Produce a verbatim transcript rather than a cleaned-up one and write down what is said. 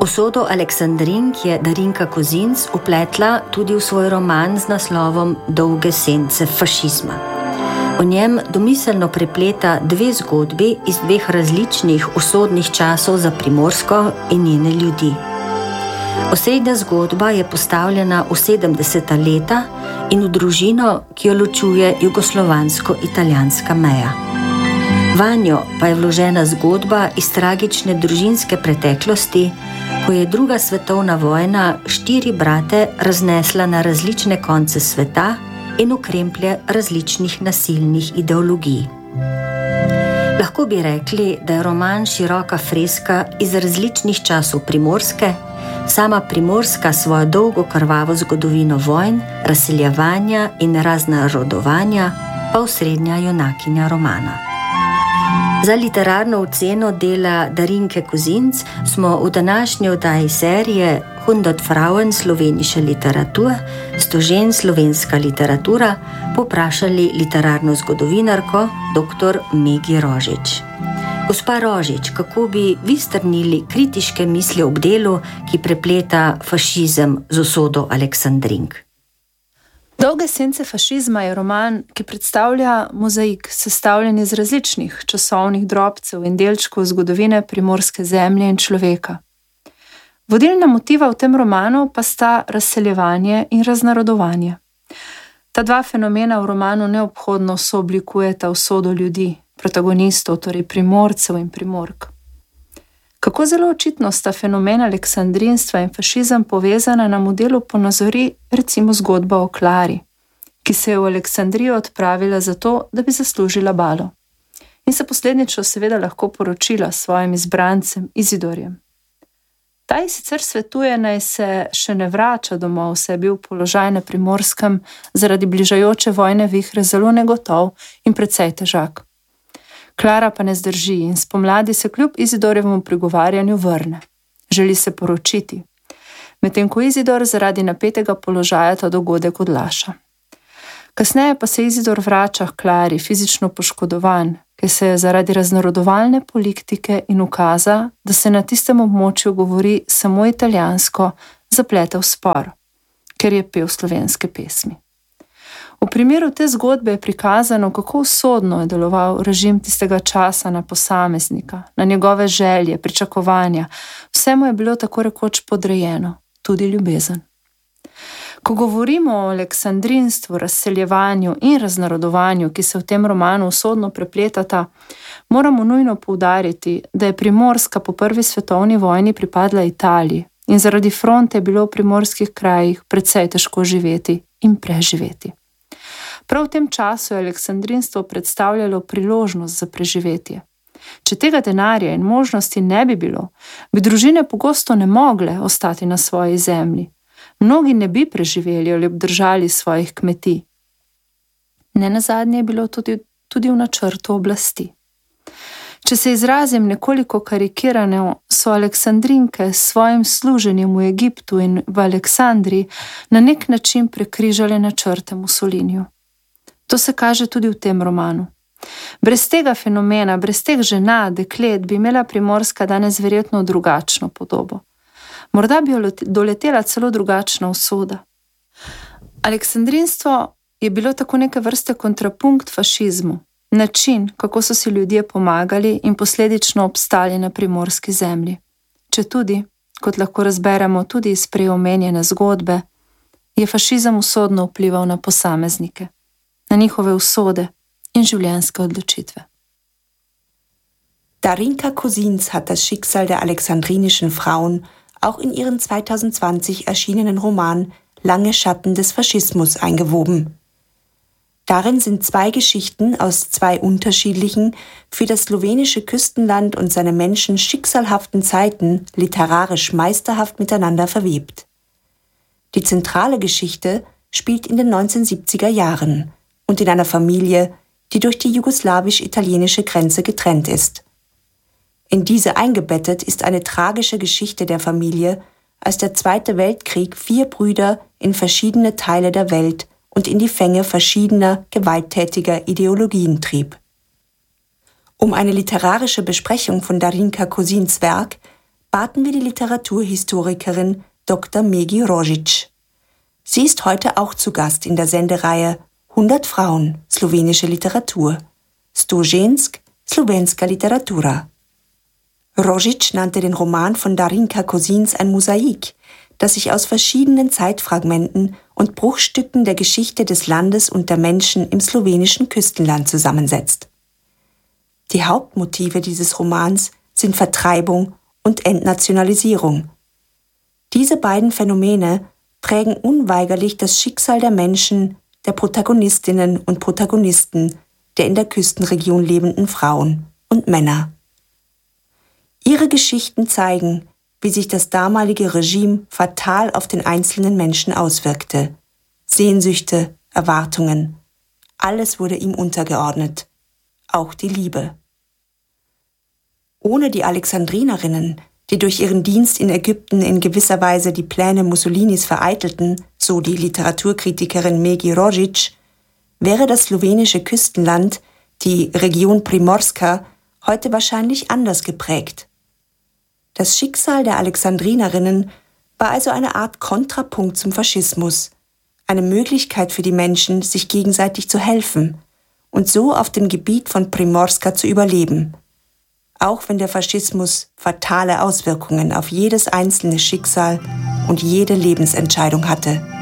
Usodo Aleksandrink je Darinka Kozinc upletla tudi v svoj roman z naslovom Dolge sence fašizma. V njem domiselno prepleta dve zgodbi iz dveh različnih usodnih časov za Primorsko in njene ljudi. Osrednja zgodba je postavljena v sedemdeseta leta in v družino, ki jo ločuje jugoslovansko-italijanska meja. Vanjo pa je vložena zgodba iz tragične družinske preteklosti, ko je druga svetovna vojna štiri brate raznesla na različne konce sveta in v kremplje različnih nasilnih ideologij. Lahko bi rekli, da je roman široka freska iz različnih časov Primorske, sama Primorska svojo dolgo krvavo zgodovino vojn, razseljevanja in raznarodovanja pa osrednja junakinja romana. Za literarno oceno dela Darinke Kozinc smo v današnji oddaji serije hundert Frauen slovenische Literatur, sto žen slovenska literatura, poprašali literarno zgodovinarko dr. Megi Rožič. Gospa Rožič, kako bi vi strnili kritiške misli ob delu, ki prepleta fašizem z usodo Aleksandrink? Dolge sence fašizma je roman, ki predstavlja mozaik, sestavljen iz različnih časovnih drobcev in delčkov zgodovine primorske zemlje in človeka. Vodilna motiva v tem romanu pa sta razseljevanje in raznarodovanje. Ta dva fenomena v romanu neobhodno sooblikujeta usodo ljudi, protagonistov, torej Primorcev in Primork. Kako zelo očitno sta fenomena aleksandrinstva in fašizem povezana, nam v delu ponazori recimo zgodba o Klari, ki se je v Aleksandrijo odpravila zato, da bi zaslužila balo. In se posledično seveda lahko poročila s svojim izbrancem Izidorjem. Ta ji sicer svetuje, naj se še ne vrača domov, saj je bil položaj na Primorskem zaradi bližajoče vojne vihre zelo negotov in precej težak. Klara pa ne zdrži in spomladi se kljub Izidorjevemu prigovarjanju vrne. Želi se poročiti, medtem ko Izidor zaradi napetega položaja ta dogodek odlaša. Kasneje pa se Izidor vrača k Klari, fizično poškodovan, ker se je zaradi raznarodovalne politike in ukaza, da se na tistem območju govori samo italijansko, zapletel spor, ker je pel slovenske pesmi. V primeru te zgodbe je prikazano, kako usodno je deloval režim tistega časa na posameznika, na njegove želje, pričakovanja. Vse mu je bilo tako rekoč podrejeno, tudi ljubezen. Ko govorimo o aleksandrinstvu, razseljevanju in raznarodovanju, ki se v tem romanu usodno prepletata, moramo nujno poudariti, da je Primorska po prvi svetovni vojni pripadla Italiji in zaradi fronte je bilo v primorskih krajih precej težko živeti in preživeti. Prav v tem času je aleksandrinstvo predstavljalo priložnost za preživetje. Če tega denarja in možnosti ne bi bilo, bi družine pogosto ne mogle ostati na svoji zemlji. Mnogi ne bi preživeli ali obdržali svojih kmetij. Nenazadnje je bilo tudi, tudi v načrtu oblasti. Če se izrazim nekoliko karikirano, so Aleksandrinke s svojim služenjem v Egiptu in v Aleksandriji na nek način prekrižale načrte Mussoliniju. To se kaže tudi v tem romanu. Brez tega fenomena, brez teh žena, deklet, bi imela Primorska danes verjetno drugačno podobo. Morda bi jo doletela celo drugačna usoda. Aleksandrinstvo je bilo tako neke vrste kontrapunkt fašizmu, način, kako so si ljudje pomagali in posledično obstali na primorski zemlji. Če tudi, kot lahko razberemo tudi iz prej omenjene zgodbe, je fašizem usodno vplival na posameznike, na njihove usode in življenjske odločitve. Darinka Kozinc hat das Schicksal der alexandrinischen Frauen auch in ihren zwanzig zwanzig erschienenen Roman Lange Schatten des Faschismus eingewoben. Darin sind zwei Geschichten aus zwei unterschiedlichen, für das slowenische Küstenland und seine Menschen schicksalhaften Zeiten literarisch meisterhaft miteinander verwebt. Die zentrale Geschichte spielt in den neunzehnhundertsiebziger Jahren und in einer Familie, die durch die jugoslawisch-italienische Grenze getrennt ist. In diese eingebettet ist eine tragische Geschichte der Familie, als der Zweite Weltkrieg vier Brüder in verschiedene Teile der Welt und in die Fänge verschiedener, gewalttätiger Ideologien trieb. Um eine literarische Besprechung von Darinka Kozincs Werk baten wir die Literaturhistorikerin Doktor Megi Rožič. Sie ist heute auch zu Gast in der Sendereihe hundert Frauen, slowenische Literatur, sto žensk, slovenska literatura. Rožič nannte den Roman von Darinka Kosins ein Mosaik, das sich aus verschiedenen Zeitfragmenten und Bruchstücken der Geschichte des Landes und der Menschen im slowenischen Küstenland zusammensetzt. Die Hauptmotive dieses Romans sind Vertreibung und Entnationalisierung. Diese beiden Phänomene prägen unweigerlich das Schicksal der Menschen, der Protagonistinnen und Protagonisten, der in der Küstenregion lebenden Frauen und Männer. Ihre Geschichten zeigen, wie sich das damalige Regime fatal auf den einzelnen Menschen auswirkte. Sehnsüchte, Erwartungen, alles wurde ihm untergeordnet, auch die Liebe. Ohne die Alexandrinerinnen, die durch ihren Dienst in Ägypten in gewisser Weise die Pläne Mussolinis vereitelten, so die Literaturkritikerin Megi Rožič, wäre das slowenische Küstenland, die Region Primorska, heute wahrscheinlich anders geprägt. Das Schicksal der Alexandrinerinnen war also eine Art Kontrapunkt zum Faschismus, eine Möglichkeit für die Menschen, sich gegenseitig zu helfen und so auf dem Gebiet von Primorska zu überleben, auch wenn der Faschismus fatale Auswirkungen auf jedes einzelne Schicksal und jede Lebensentscheidung hatte.